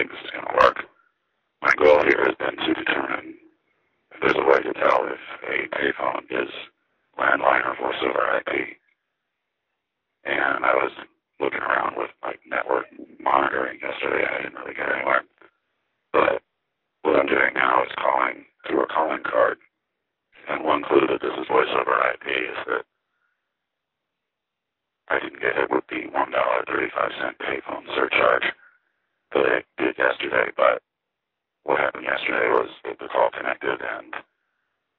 think this is going to work. My goal here has been to determine if there's a way to tell if a payphone is landline or voice over IP. And I was looking around with like network monitoring yesterday. I didn't really get anywhere. But what I'm doing now is calling through a calling card. And one clue that this is voice over IP is that I didn't get hit with the $1.35 payphone surcharge that I did yesterday. But what happened yesterday was that the call connected and